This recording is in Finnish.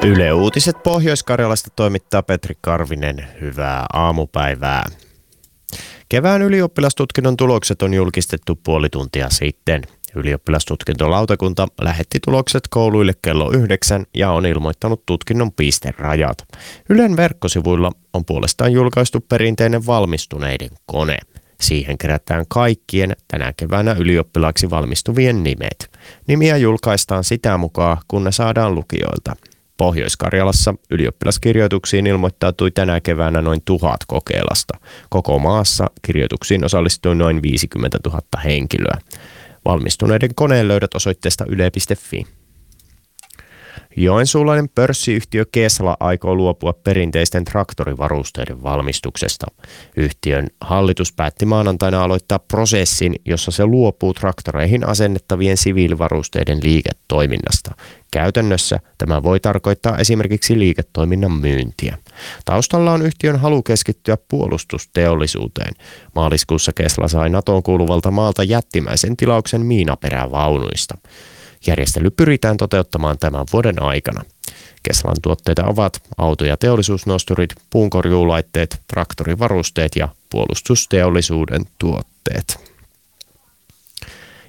Yle Uutiset Pohjois-Karjalasta toimittaa Petri Karvinen. Hyvää aamupäivää. Kevään ylioppilastutkinnon tulokset on julkistettu puoli tuntia sitten. Ylioppilastutkintolautakunta lähetti tulokset kouluille kello 9 ja on ilmoittanut tutkinnon pisterajat. Ylen verkkosivuilla on puolestaan julkaistu perinteinen valmistuneiden kone. Siihen kerätään kaikkien tänä keväänä ylioppilaaksi valmistuvien nimet. Nimiä julkaistaan sitä mukaan, kun ne saadaan lukijoilta. Pohjois-Karjalassa ylioppilaskirjoituksiin ilmoittautui tänä keväänä noin 1000 kokeilasta. Koko maassa kirjoituksiin osallistui noin 50 000 henkilöä. Valmistuneiden koneen löydät osoitteesta yle.fi. Joensuulainen pörssiyhtiö Kesla aikoo luopua perinteisten traktorivarusteiden valmistuksesta. Yhtiön hallitus päätti maanantaina aloittaa prosessin, jossa se luopuu traktoreihin asennettavien siviilivarusteiden liiketoiminnasta. Käytännössä tämä voi tarkoittaa esimerkiksi liiketoiminnan myyntiä. Taustalla on yhtiön halu keskittyä puolustusteollisuuteen. Maaliskuussa Kesla sai NATOon kuuluvalta maalta jättimäisen tilauksen miinaperävaunuista. Järjestely pyritään toteuttamaan tämän vuoden aikana. Keslan tuotteita ovat auto- ja teollisuusnosturit, puunkorjuulaitteet, traktorivarusteet ja puolustusteollisuuden tuotteet.